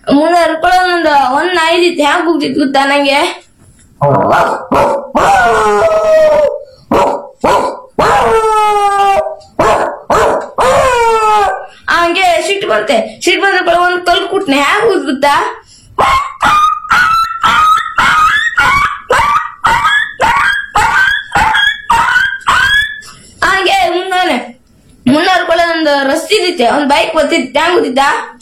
ಮುಂದೆ ಹರ್ಕೊಳ್ಳೋದೊಂದು ಒಂದ್ ನಾಯಿದಿತ್ತು ಹ್ಯಾಂಗ ಹೋಗ್ತಿತ್ತು ಗೊತ್ತಾ ನಂಗೆ. ಹಂಗೆ ಸಿಟ್ಟು ಬಂದ್ರೆ ಒಂದ್ ಕಲ್ ಕುಟ್ನೆ ಹ್ಯಾಂಗ ಹೋದ್ ಗೊತ್ತಾ. ಹಂಗೆ ಮುಂದೆ ಹರ್ಕೊಳ್ಳೋದೊಂದು ರಸ್ತೆ ಇದ್ದಿತ್ತೆ ಒಂದ್ ಬೈಕ್ ಬರ್ತಿತ್ತು ಹ್ಯಾಂಗ ಗೊತ್ತಿದ್ದ.